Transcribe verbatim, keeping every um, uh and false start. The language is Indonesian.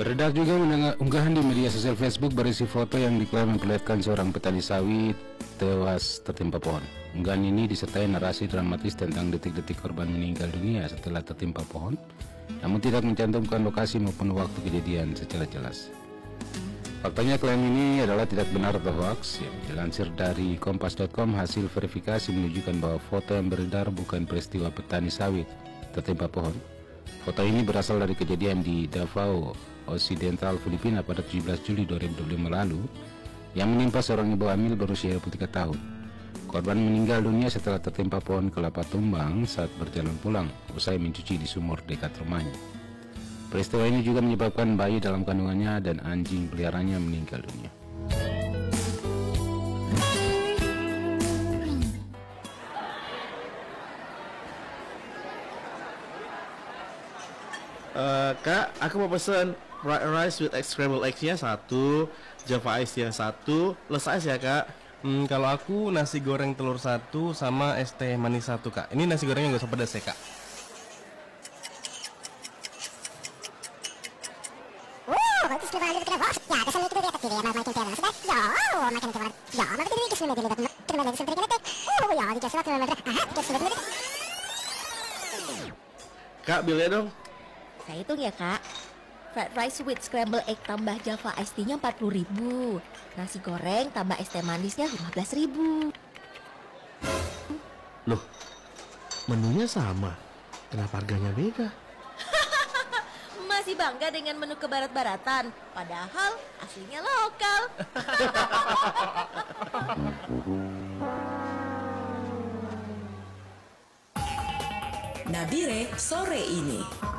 Beredar juga unggahan di media sosial Facebook berisi foto yang diklaim memperlihatkan seorang petani sawit tewas tertimpa pohon. Unggahan ini disertai narasi dramatis tentang detik-detik korban meninggal dunia setelah tertimpa pohon, namun tidak mencantumkan lokasi maupun waktu kejadian secara jelas. Faktanya klaim ini adalah tidak benar atau hoax. Ya, dilansir dari kompas titik com, hasil verifikasi menunjukkan bahwa foto yang beredar bukan peristiwa petani sawit tertimpa pohon. Foto ini berasal dari kejadian di Davao Occidental, Filipina pada tujuh belas Juli dua ribu dua puluh lima lalu yang menimpa seorang ibu hamil berusia dua puluh tiga tahun. Korban meninggal dunia setelah tertimpa pohon kelapa tumbang saat berjalan pulang usai mencuci di sumur dekat rumahnya. Peristiwa ini juga menyebabkan bayi dalam kandungannya dan anjing peliharaannya meninggal dunia. Uh, Kak, aku mau pesen fried rice with egg scrambled eggs-nya satu, Java ice-nya satu, less ice ya Kak. Hmm, kalau aku nasi goreng telur satu sama es teh manis satu Kak. Ini nasi gorengnya nggak usah pedas ya Kak. Wow, bagus sekali kita bos. Ya, kesan itu dia tapi dia makin tiada sudah. Ya, oh, makin tiada. Ya, makin tiada kesan dia tidak. Kita lagi seperti kita. Oh, ya, dia sudah teman. Ah, kita sudah teman. Kak, bilnya dong. Saya hitung ya Kak. Fried rice with scrambled egg tambah Java iced tea-nya empat puluh ribu. Nasi goreng tambah es teh manisnya lima belas ribu. Loh, menunya sama. Kenapa harganya beda? Masih bangga dengan menu kebarat-baratan, padahal aslinya lokal. Nabire sore ini.